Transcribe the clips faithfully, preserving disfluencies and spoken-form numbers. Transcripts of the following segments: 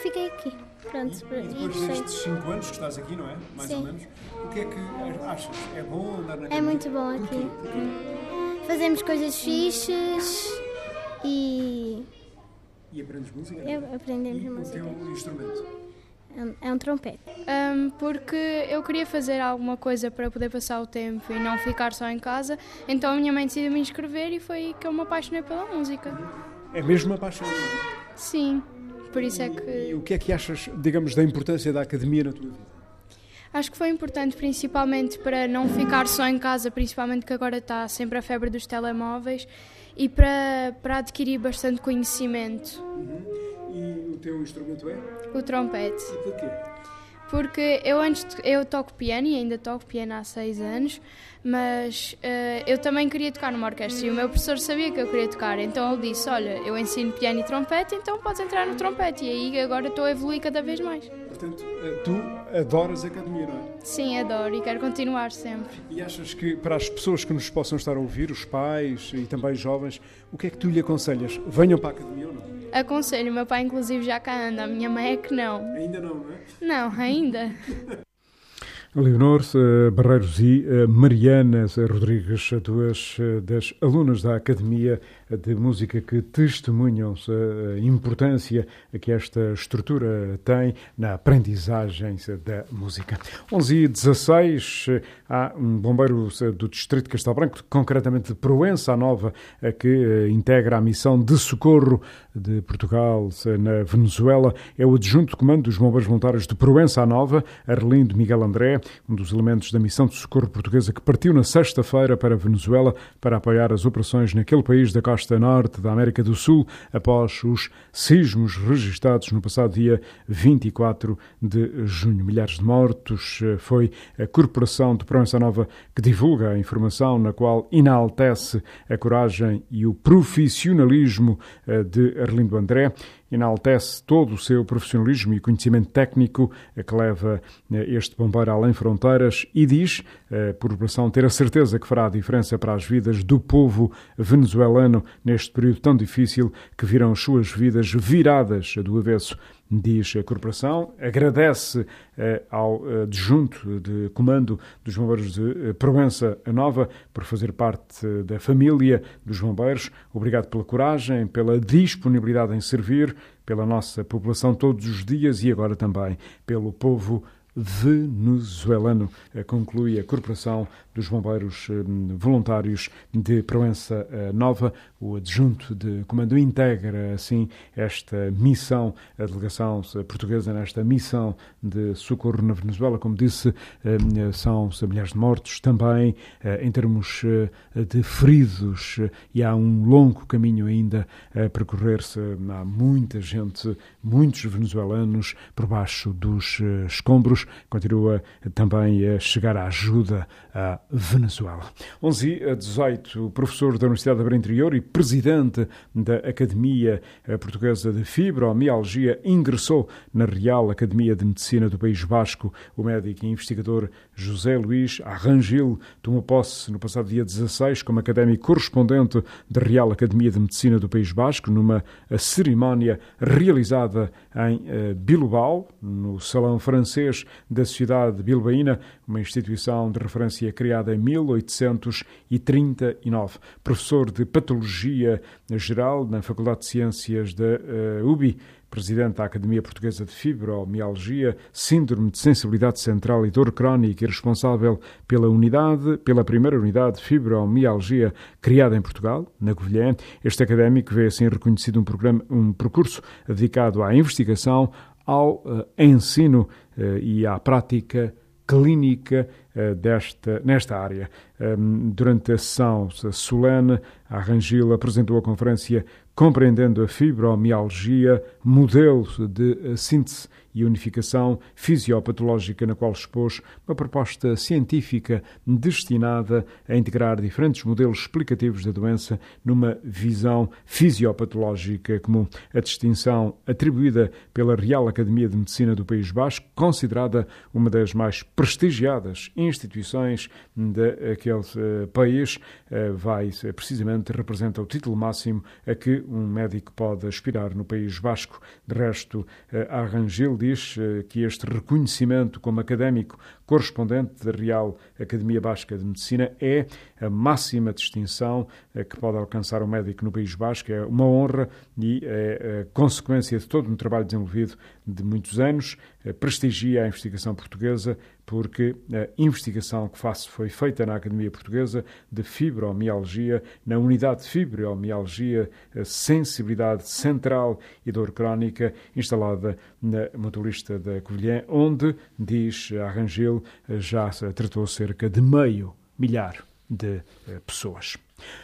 fiquei aqui. Pronto, E, e depois destes cinco anos que estás aqui, não é? Mais Sim. ou menos. O que é que achas? É bom andar na academia? É muito bom aqui. Fazemos coisas fixes e... E aprendes música? Eu aprendemos e música. E o teu instrumento? É um trompete. Um, porque eu queria fazer alguma coisa para poder passar o tempo e não ficar só em casa, então a minha mãe decidiu me inscrever e foi aí que eu me apaixonei pela música. É mesmo uma paixão? Sim, por isso é que... E o que é que achas, digamos, da importância da academia na tua vida? Acho que foi importante principalmente para não ficar só em casa, principalmente que agora está sempre a febre dos telemóveis, e para, para adquirir bastante conhecimento. Uhum. E o teu instrumento é? O trompete. E porquê? Porque eu antes de, eu toco piano e ainda toco piano há seis anos, mas uh, eu também queria tocar numa orquestra e o meu professor sabia que eu queria tocar, então ele disse, olha, eu ensino piano e trompete, então podes entrar no trompete, e aí agora estou a evoluir cada vez mais. Portanto, tu adoras a academia, não é? Sim, adoro e quero continuar sempre. E achas que para as pessoas que nos possam estar a ouvir, os pais e também jovens, o que é que tu lhe aconselhas? Venham para a academia ou não? Aconselho, meu pai inclusive já cá anda, a minha mãe é que não. Ainda não, não é? Não, ainda. Leonor Barreiros e Mariana Rodrigues, duas das alunas da Academia de Música que testemunham a importância que esta estrutura tem na aprendizagem da música. onze e dezasseis, há um bombeiro do Distrito de Castelo Branco, concretamente de Proença Nova, que integra a missão de socorro de Portugal na Venezuela. É o adjunto de comando dos bombeiros voluntários de Proença Nova, Arlindo Miguel André, um dos elementos da missão de socorro portuguesa que partiu na sexta-feira para a Venezuela para apoiar as operações naquele país da costa norte da América do Sul após os sismos registados no passado dia vinte e quatro de junho. Milhares de mortos. Foi a Corporação de Proença Nova que divulga a informação na qual enaltece a coragem e o profissionalismo de Arlindo André. Enaltece todo o seu profissionalismo e conhecimento técnico que leva este bombeiro além fronteiras e diz, por operação, ter a certeza que fará a diferença para as vidas do povo venezuelano neste período tão difícil que viram as suas vidas viradas do avesso. Diz a corporação, agradece eh, ao adjunto de comando dos bombeiros de Proença Nova por fazer parte da família dos bombeiros. Obrigado pela coragem, pela disponibilidade em servir, pela nossa população todos os dias e agora também pelo povo venezuelano, conclui a Corporação dos Bombeiros Voluntários de Proença Nova. O adjunto de comando integra, assim, esta missão, a delegação portuguesa nesta missão de socorro na Venezuela. Como disse, são milhares de mortos também, em termos de feridos, e há um longo caminho ainda a percorrer-se. Há muita gente, muitos venezuelanos por baixo dos escombros. Continua também a chegar a ajuda à Venezuela. onze a dezoito, professor da Universidade de Aveiro Interior e presidente da Academia Portuguesa de Fibromialgia, ingressou na Real Academia de Medicina do País Basco. O médico e investigador José Luís Arrangil tomou posse no passado dia dezasseis como académico correspondente da Real Academia de Medicina do País Basco, numa cerimónia realizada em Bilbao, no Salão Francês da Sociedade Bilbaína, uma instituição de referência criada em mil oitocentos e trinta e nove. Professor de Patologia Geral na Faculdade de Ciências da uh, U B I, presidente da Academia Portuguesa de Fibromialgia, Síndrome de Sensibilidade Central e Dor Crónica e responsável pela unidade, pela primeira unidade de fibromialgia criada em Portugal, na Covilhã. Este académico vê assim reconhecido um, programa, um percurso dedicado à investigação, ao uh, ensino uh, e à prática clínica uh, desta, nesta área. Um, durante a sessão solene, a Arrangil apresentou a conferência Compreendendo a Fibromialgia, modelo de síntese e unificação fisiopatológica, na qual expôs uma proposta científica destinada a integrar diferentes modelos explicativos da doença numa visão fisiopatológica comum. A distinção atribuída pela Real Academia de Medicina do País Basco, considerada uma das mais prestigiadas instituições daquele uh, país, uh, vai precisamente representa o título máximo a que um médico pode aspirar no País Basco. De resto, Arrangel diz que este reconhecimento como académico correspondente da Real Academia Basca de Medicina é a máxima distinção que pode alcançar um médico no País Basco. É uma honra e é a consequência de todo um trabalho desenvolvido de muitos anos. Prestigia a investigação portuguesa, porque a investigação que faço foi feita na Academia Portuguesa de Fibromialgia, na unidade de Fibromialgia, Sensibilidade Central e Dor Crónica, instalada na Mutualista da Covilhã, onde, diz Arrangel, já se tratou cerca de meio milhar de pessoas.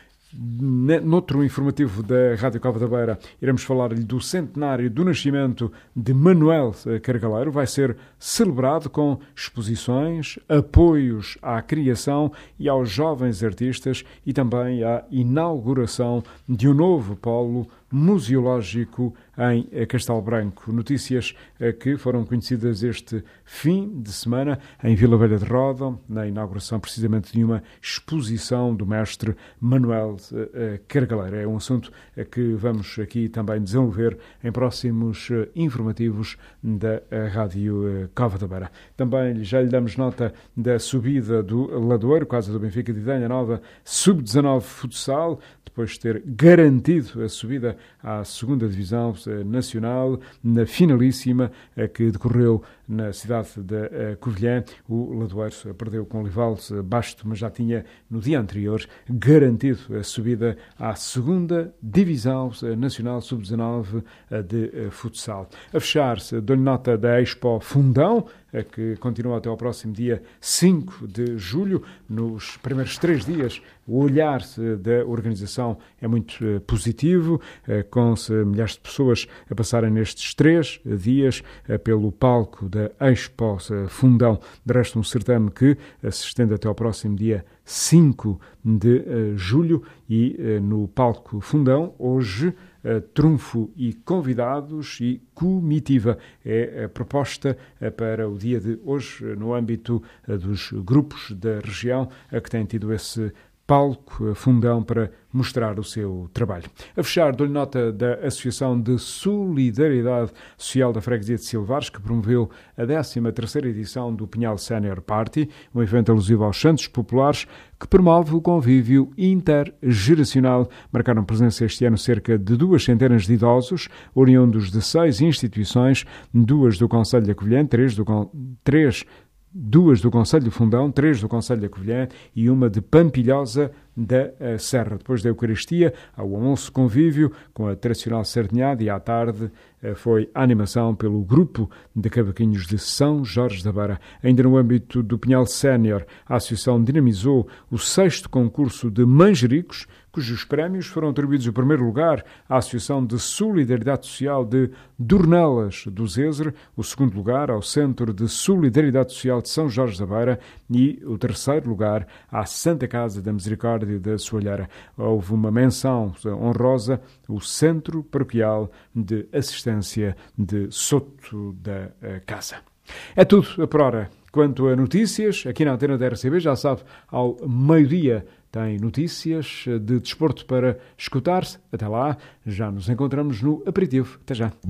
Noutro informativo da Rádio Cova da Beira, iremos falar-lhe do centenário do nascimento de Manuel Cargaleiro. Vai ser celebrado com exposições, apoios à criação e aos jovens artistas e também a inauguração de um novo polo museológico em Castelo Branco. Notícias que foram conhecidas este fim de semana em Vila Velha de Roda, na inauguração precisamente de uma exposição do mestre Manuel Cargaleiro. É um assunto que vamos aqui também desenvolver em próximos informativos da Rádio Cova da Beira. Também já lhe damos nota da subida do Ladoeiro, casa do Benfica de Idanha Nova, sub dezanove futsal, depois de ter garantido a subida à segunda Divisão Nacional, na finalíssima que decorreu na cidade de Covilhã. O Ladoeiro perdeu com o Olival Basto, mas já tinha no dia anterior garantido a subida à segunda Divisão Nacional sub dezanove de futsal. A fechar-se, dou-lhe nota da Expo Fundão, que continua até ao próximo dia cinco de julho. Nos primeiros três dias, o olhar da organização é muito positivo, com milhares de pessoas a passarem nestes três dias pelo palco da Expo Fundão. De resto, um certame que se estende até ao próximo dia cinco de julho e no palco Fundão, hoje, trunfo e convidados e comitiva é a proposta para o dia de hoje no âmbito dos grupos da região que têm tido esse palco Fundão para mostrar o seu trabalho. A fechar, dou-lhe nota da Associação de Solidariedade Social da Freguesia de Silvares, que promoveu a décima terceira edição do Pinhal Senior Party, um evento alusivo aos Santos Populares, que promove o convívio intergeracional. Marcaram presença este ano cerca de duas centenas de idosos, oriundos de seis instituições, duas do Concelho da Covilhã, três do Con... três duas do Concelho do Fundão, três do Concelho da Covilhã e uma de Pampilhosa da Serra. Depois da Eucaristia, ao almoço convívio com a tradicional sardinhada e à tarde foi a animação pelo grupo de cavaquinhos de São Jorge da Beira. Ainda no âmbito do Pinhal Sénior, a Associação dinamizou o sexto concurso de manjericos, cujos prémios foram atribuídos o primeiro lugar à Associação de Solidariedade Social de Dornelas do Zezer, o segundo lugar ao Centro de Solidariedade Social de São Jorge da Beira e o terceiro lugar à Santa Casa da Misericórdia da Soalheira. Houve uma menção honrosa, o Centro Paroquial de Assistência de Soto da Casa. É tudo por hora. Quanto a notícias, aqui na antena da R C B, já sabe, ao meio-dia tem notícias de desporto para escutar-se. Até lá, já nos encontramos no aperitivo. Até já.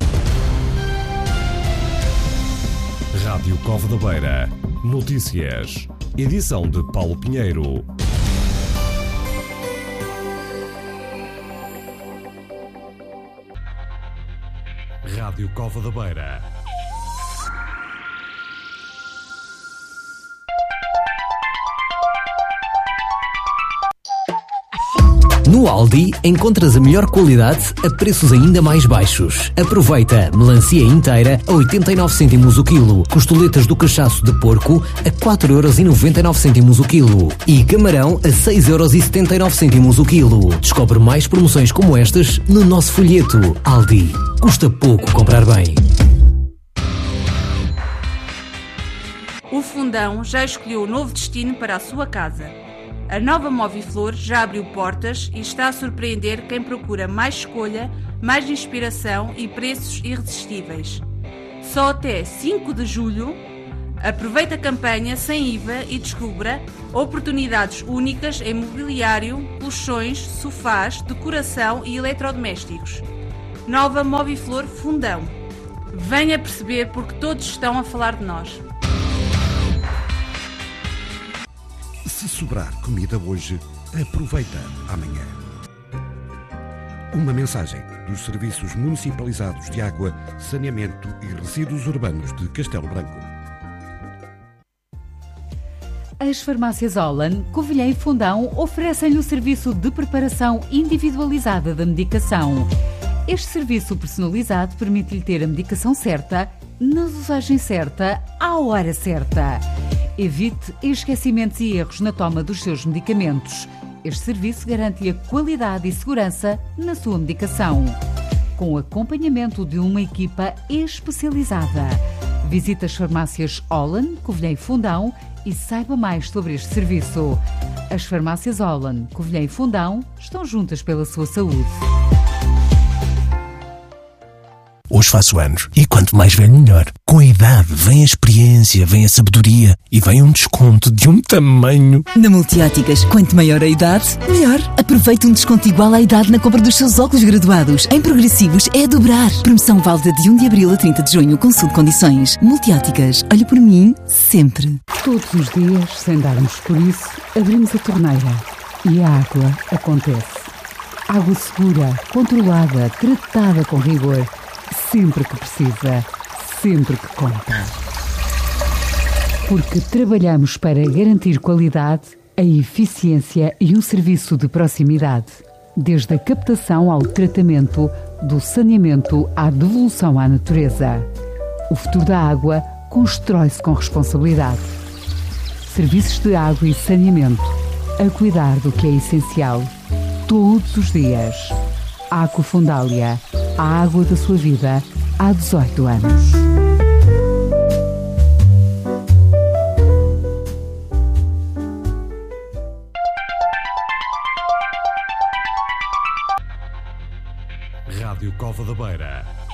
Rádio Cova da Beira. Notícias. Edição de Paulo Pinheiro. Rádio Cova da Beira. No Aldi encontras a melhor qualidade a preços ainda mais baixos. Aproveita melancia inteira a oitenta e nove cêntimos o quilo, costoletas do cachaço de porco a quatro euros e noventa e nove cêntimos o quilo e camarão a seis euros e setenta e nove cêntimos o quilo. Descobre mais promoções como estas no nosso folheto. Aldi. Custa pouco comprar bem. O Fundão já escolheu o novo destino para a sua casa. A nova Moviflor já abriu portas e está a surpreender quem procura mais escolha, mais inspiração e preços irresistíveis. Só até cinco de julho, Aproveite a campanha sem I V A e descubra oportunidades únicas em mobiliário, colchões, sofás, decoração e eletrodomésticos. Nova Moviflor Fundão. Venha perceber porque todos estão a falar de nós. Se sobrar comida hoje, aproveita amanhã. Uma mensagem dos Serviços Municipalizados de Água, Saneamento e Resíduos Urbanos de Castelo Branco. As farmácias Holland, Covilhã e Fundão oferecem-lhe o serviço de preparação individualizada da medicação. Este serviço personalizado permite-lhe ter a medicação certa, na dosagem certa, à hora certa. Evite esquecimentos e erros na toma dos seus medicamentos. Este serviço garante-lhe a qualidade e segurança na sua medicação, com o acompanhamento de uma equipa especializada. Visite as farmácias Holland, Covilhã e Fundão e saiba mais sobre este serviço. As farmácias Holland, Covilhã e Fundão estão juntas pela sua saúde. Hoje faço anos e quanto mais velho melhor. Com a idade vem a experiência, vem a sabedoria e vem um desconto de um tamanho. Na Multióticas, quanto maior a idade, melhor. Aproveite um desconto igual à idade na compra dos seus óculos graduados. Em progressivos é a dobrar. Promoção válida de primeiro de abril a trinta de junho. Consulte condições. Multióticas, olhe por mim sempre. Todos os dias, sem darmos por isso, abrimos a torneira e a água acontece. Água segura, controlada, tratada com rigor. Sempre que precisa, sempre que conta. Porque trabalhamos para garantir qualidade, a eficiência e um serviço de proximidade. Desde a captação ao tratamento, do saneamento à devolução à natureza. O futuro da água constrói-se com responsabilidade. Serviços de água e saneamento, a cuidar do que é essencial, todos os dias. Água Fundália, a água da sua vida, há dezoito anos. Rádio Cova da Beira.